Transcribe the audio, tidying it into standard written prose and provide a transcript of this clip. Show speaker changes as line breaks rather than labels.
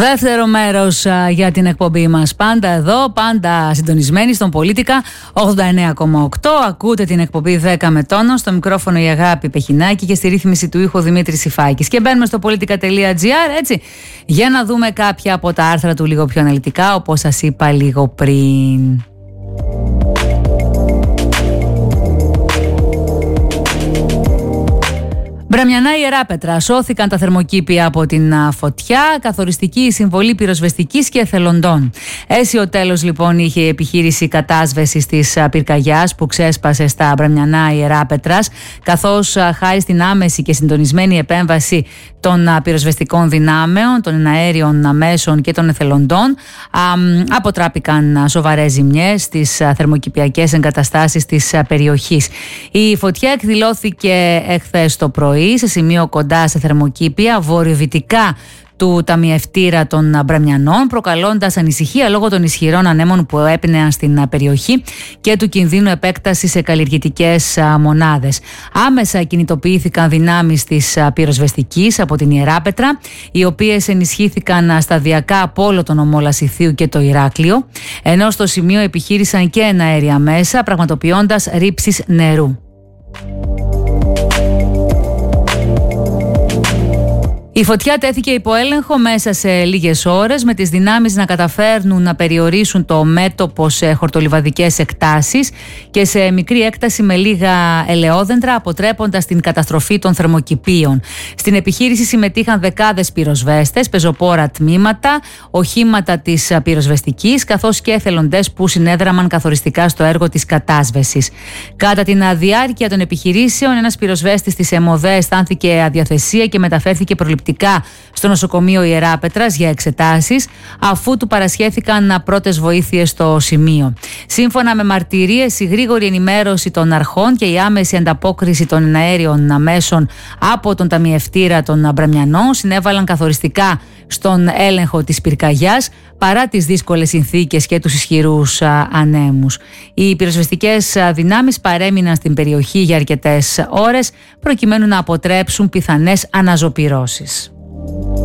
Δεύτερο μέρος για την εκπομπή μας. Πάντα εδώ, πάντα συντονισμένοι στον Πολίτικα 89,8. Ακούτε την εκπομπή 10 με τόνο. Στο μικρόφωνο η Αγάπη Πεχινάκη και στη ρύθμιση του ήχου Δημήτρης Σιφάκης. Και μπαίνουμε στο politica.gr, έτσι, για να δούμε κάποια από τα άρθρα του λίγο πιο αναλυτικά, όπως σας είπα λίγο πριν. Μπραμιανά Ιεράπετρα. Σώθηκαν τα θερμοκήπια από την φωτιά. Καθοριστική η συμβολή πυροσβεστικής και εθελοντών. Αίσιο τέλος λοιπόν είχε η επιχείρηση κατάσβεσης της πυρκαγιάς που ξέσπασε στα Μπραμιανά Ιεράπετρας, καθώς χάρη στην άμεση και συντονισμένη επέμβαση των πυροσβεστικών δυνάμεων, των αέριων μέσων και των εθελοντών, αποτράπηκαν σοβαρές ζημιές στις θερμοκηπιακές εγκαταστάσεις της περιοχής. Η φωτιά εκδηλώθηκε εχθές το πρωί σε σημείο κοντά σε θερμοκήπια βορειοδυτικά του ταμιευτήρα των Μπραμιανών, προκαλώντας ανησυχία λόγω των ισχυρών ανέμων που έπαιναν στην περιοχή και του κινδύνου επέκτασης σε καλλιεργητικές μονάδες. Άμεσα κινητοποιήθηκαν δυνάμεις της πυροσβεστικής από την Ιεράπετρα, οι οποίες ενισχύθηκαν σταδιακά από όλο τον ομό Λασιθίου και το Ηράκλειο, ενώ στο σημείο επιχείρησαν και εναέρια μέσα, πραγματοποιώντας ρήψεις νερού. Η φωτιά τέθηκε υπό έλεγχο μέσα σε λίγες ώρες, με τις δυνάμεις να καταφέρνουν να περιορίσουν το μέτωπο σε χορτολιβαδικές εκτάσεις και σε μικρή έκταση με λίγα ελαιόδεντρα, αποτρέποντας την καταστροφή των θερμοκηπίων. Στην επιχείρηση συμμετείχαν δεκάδες πυροσβέστες, πεζοπόρα τμήματα, οχήματα της πυροσβεστικής, καθώς και εθελοντές που συνέδραμαν καθοριστικά στο έργο της κατάσβεσης. Κατά την διάρκεια των επιχειρήσεων, ένας πυροσβέστης της ΕΜΟΔΕ αισθάνθηκε αδιαθεσία και μεταφέρθηκε προληπτικά στο νοσοκομείο Ιεράπετρας για εξετάσεις, αφού του παρασχέθηκαν πρώτες βοήθειες στο σημείο. Σύμφωνα με μαρτυρίες, η γρήγορη ενημέρωση των αρχών και η άμεση ανταπόκριση των αέριων αμέσων από τον ταμιευτήρα των Μπραμιανών συνέβαλαν καθοριστικά στον έλεγχο της πυρκαγιάς, παρά τις δύσκολες συνθήκες και τους ισχυρούς ανέμους. Οι πυροσβεστικές δυνάμεις παρέμειναν στην περιοχή για αρκετές ώρες, προκειμένου να αποτρέψουν πιθανές αναζωπυρώσεις.